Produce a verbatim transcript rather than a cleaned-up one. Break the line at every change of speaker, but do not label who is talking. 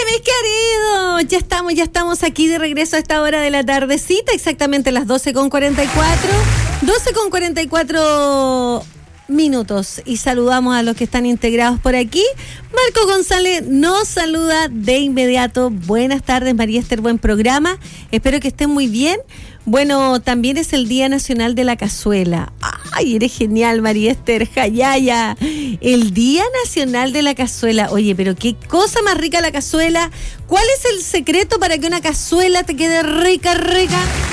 mis queridos, ya estamos, ya estamos aquí de regreso a esta hora de la tardecita, exactamente las doce con cuarenta y cuatro, doce con cuarenta y cuatro minutos, y saludamos a los que están integrados por aquí. Marco González nos saluda de inmediato. Buenas tardes, María Esther, buen programa, espero que estén muy bien. Bueno, también es el Día Nacional de la Cazuela. Ay, eres genial, María Esther, jayaya. El Día Nacional de la Cazuela. Oye, pero qué cosa más rica la cazuela. ¿Cuál es el secreto para que una cazuela te quede rica, rica?